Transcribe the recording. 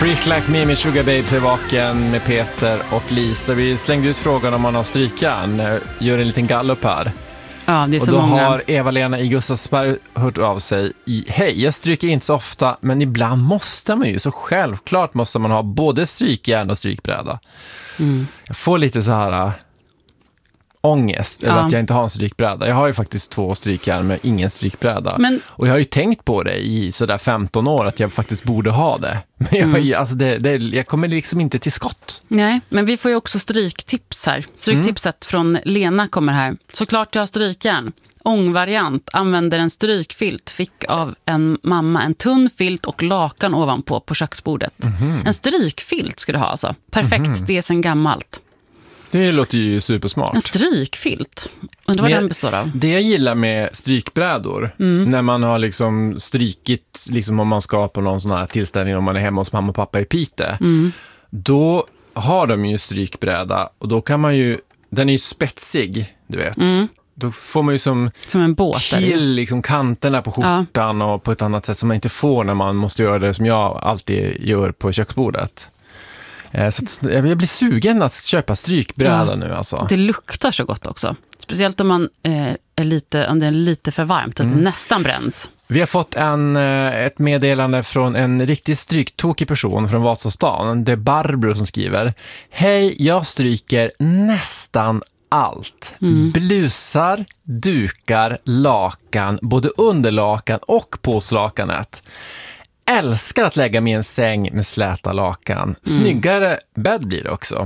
Freak Like Me med Sugar Babes är vaken med Peter och Lisa. Vi slängde ut frågan om man har strykjärn. Gör en liten gallup här. Ja, det är så och då många. har Eva-Lena i Gustavsberg hört av sig. Hej, jag stryker inte så ofta, men ibland måste man ju. Så självklart måste man ha både strykjärn och strykbräda. Jag får lite så här ångest över att jag inte har en strykbräda. Jag har ju faktiskt 2 strykjärn med ingen strykbräda. Och jag har ju tänkt på det i sådär 15 år att jag faktiskt borde ha det. Men jag kommer liksom inte till skott. Nej, men vi får ju också stryktips här. Stryktipset från Lena kommer här. Såklart jag har strykjärn. Ångvariant, använder en strykfilt, fick av en mamma en tunn filt och lakan ovanpå på köksbordet. En strykfilt ska du ha alltså. Perfekt, det är sen gammalt. Det låter ju supersmart. En strykfilt. Undrar vad den består av. Det jag gillar med strykbrädor, när man har liksom strykit, liksom om man ska på någon sån här tillställning, om man är hemma hos mamma och pappa i Pite, då har de ju strykbräda och då kan man ju, den är ju spetsig, du vet. Då får man ju som en båt till liksom kanterna på skjortan och på ett annat sätt som man inte får när man måste göra det som jag alltid gör på köksbordet. Så jag blir sugen att köpa strykbräda nu alltså. Det luktar så gott också. Speciellt om man om det är lite för varmt, att det nästan bränns. Vi har fått ett meddelande från en riktigt stryktokig person från Vasastan. Det är Barbro som skriver: hej, jag stryker nästan allt. Blusar, dukar, lakan, både underlakan och påslakanet. Älskar att lägga mig i en säng med släta lakan. Snyggare bädd blir det också.